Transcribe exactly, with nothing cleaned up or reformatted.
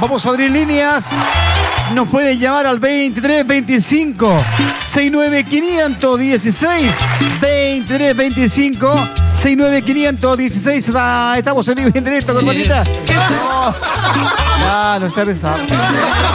Vamos a abrir líneas. Nos pueden llamar al veintitrés veinticinco sesenta y nueve quinientos dieciséis. veintitrés veinticinco sesenta y nueve quinientos dieciséis. Ah, estamos en vivo y en directo, corbatita. No, no, no está pesado.